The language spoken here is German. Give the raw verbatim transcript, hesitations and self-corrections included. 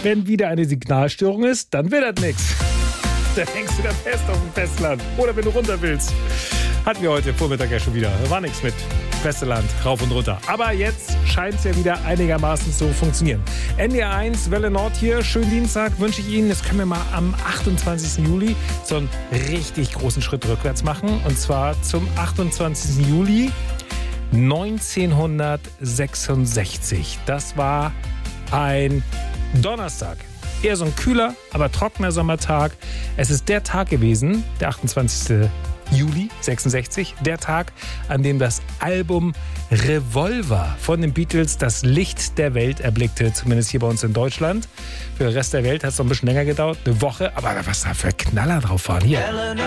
wenn wieder eine Signalstörung ist, dann wird das nichts. Dann hängst du da fest auf dem Festland. Oder wenn du runter willst. Hatten wir heute Vormittag ja schon wieder. War nichts mit Festland, rauf und runter. Aber jetzt scheint es ja wieder einigermaßen zu funktionieren. N D R eins, Welle Nord hier. Schönen Dienstag wünsche ich Ihnen. Jetzt können wir mal am achtundzwanzigsten Juli so einen richtig großen Schritt rückwärts machen. Und zwar zum achtundzwanzigsten Juli neunzehnhundertsechsundsechzig. Das war ein Donnerstag. Eher so ein kühler, aber trockener Sommertag. Es ist der Tag gewesen, der achtundzwanzigsten Juli sechsundsechzig, der Tag, an dem das Album Revolver von den Beatles das Licht der Welt erblickte, zumindest hier bei uns in Deutschland. Für den Rest der Welt hat es noch ein bisschen länger gedauert, eine Woche, aber was da für Knaller drauf waren hier.